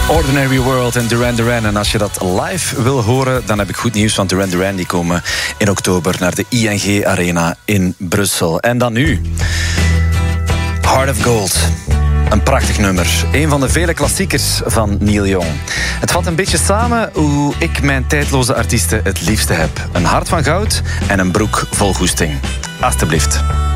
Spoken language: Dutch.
Ordinary World en Duran Duran. En als je dat live wil horen, dan heb ik goed nieuws. Want Duran Duran die komen in oktober naar de ING Arena in Brussel. En dan nu. Heart of Gold. Een prachtig nummer. Een van de vele klassiekers van Neil Young. Het vat een beetje samen hoe ik mijn tijdloze artiesten het liefste heb. Een hart van goud en een broek vol goesting. Alsjeblieft.